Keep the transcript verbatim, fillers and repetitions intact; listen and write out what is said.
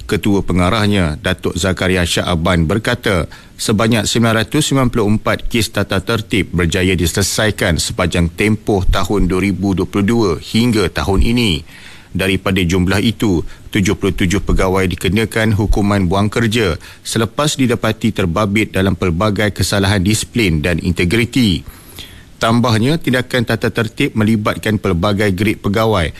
Ketua Pengarahnya, Datuk Zakaria Shah Aban berkata, sebanyak sembilan ratus sembilan puluh empat kes tata tertib berjaya diselesaikan sepanjang tempoh tahun dua ribu dua puluh dua hingga tahun ini. Daripada jumlah itu, tujuh puluh tujuh pegawai dikenakan hukuman buang kerja selepas didapati terbabit dalam pelbagai kesalahan disiplin dan integriti. Tambahnya, tindakan tata tertib melibatkan pelbagai grade pegawai